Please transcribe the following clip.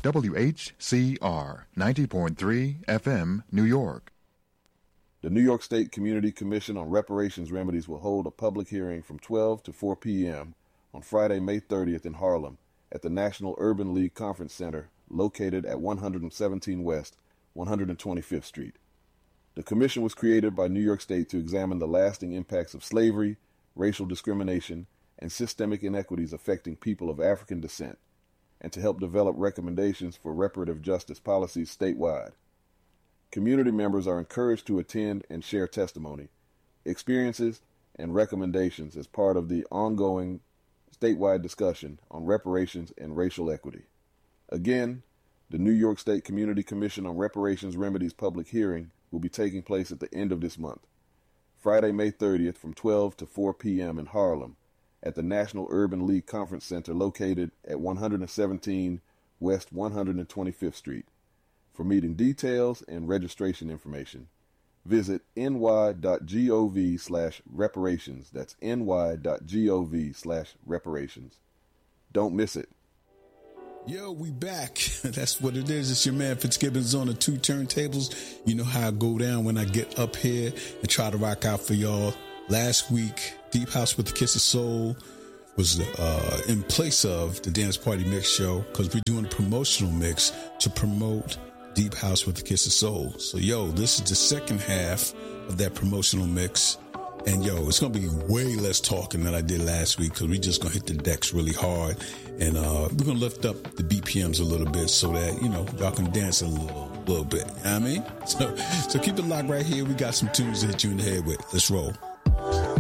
WHCR 90.3 FM, New York. The New York State Community Commission on Reparations Remedies will hold a public hearing from 12 to 4 p.m. on Friday, May 30th in Harlem at the National Urban League Conference Center located at 117 West, 125th Street. The commission was created by New York State to examine the lasting impacts of slavery, racial discrimination, and systemic inequities affecting people of African descent, and to help develop recommendations for reparative justice policies statewide. Community members are encouraged to attend and share testimony, experiences, and recommendations as part of the ongoing statewide discussion on reparations and racial equity. Again, the New York State Community Commission on Reparations Remedies public hearing will be taking place at the end of this month, Friday, May 30th from 12 to 4 p.m. in Harlem at the National Urban League Conference Center located at 117 West 125th Street. For meeting details and registration information, visit ny.gov/reparations. That's ny.gov/reparations. Don't miss it. Yo, we back. That's what it is. It's your man Fitzgibbons on the two turntables. You know how I go down when I get up here and try to rock out for y'all. Last week, Deep House with a Kiss of Soul was in place of the Dance Party Mix show because we're doing a promotional mix to promote Deep House with a Kiss of Soul. So, yo, this is the second half of that promotional mix. And, yo, it's going to be way less talking than I did last week because we're just going to hit the decks really hard. And we're going to lift up the BPMs a little bit so that, you know, y'all can dance a little bit. You know what I mean? So keep it locked right here. We got some tunes to hit you in the head with. Let's roll.